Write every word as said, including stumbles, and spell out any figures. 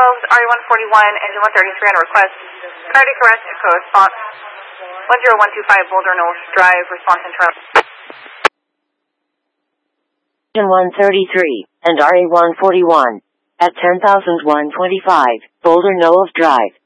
twelve, R E one forty-one, engine one thirty-three on request. Cardiac arrest, echo response. one zero one two five, Boulder Knolls Drive, response in Charlie. Engine one thirty-three, and R E one forty-one, at ten thousand one hundred twenty-five, Boulder Knolls Drive.